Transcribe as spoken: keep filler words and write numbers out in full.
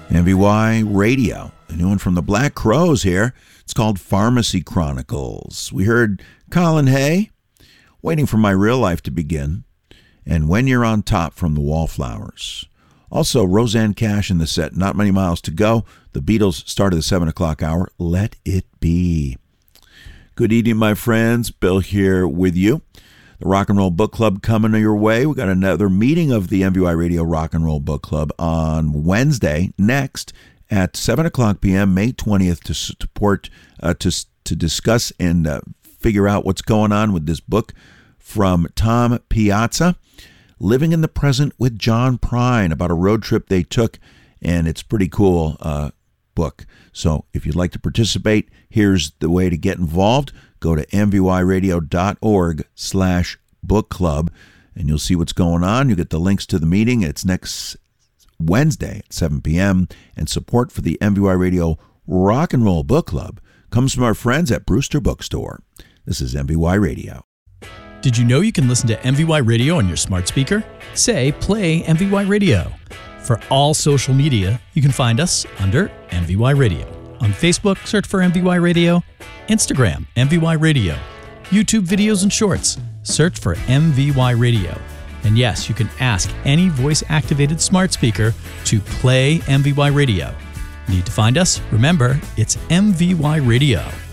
M V Y Radio, a new one from the Black Crowes here. It's called Pharmacy Chronicles. We heard Colin Hay, Waiting for My Real Life to Begin, and When You're on Top from the Wallflowers. Also, Rosanne Cash in the set, Not Many Miles to Go. The Beatles started the seven o'clock hour, Let It Be. Good evening, my friends. Bill here with you. The Rock and Roll Book Club coming your way. We got another meeting of the M V Y Radio Rock and Roll Book Club on Wednesday next at seven o'clock p.m., May twentieth, to support, uh, to to discuss and uh, figure out what's going on with this book from Tom Piazza, Living in the Present with John Prine, about a road trip they took, and it's pretty cool uh, book. So if you'd like to participate, here's the way to get involved. Go to mvyradio.org slash book club, and you'll see what's going on. You get the links to the meeting. It's next Wednesday at seven p.m., and support for the M V Y Radio Rock and Roll Book Club comes from our friends at Brewster Bookstore. This is M V Y Radio. Did you know you can listen to M V Y Radio on your smart speaker? Say, play M V Y Radio. For all social media, you can find us under M V Y Radio. On Facebook, search for M V Y Radio. Instagram, M V Y Radio. YouTube videos and shorts, search for M V Y Radio. And yes, you can ask any voice-activated smart speaker to play M V Y Radio. Need to find us? Remember, it's M V Y Radio.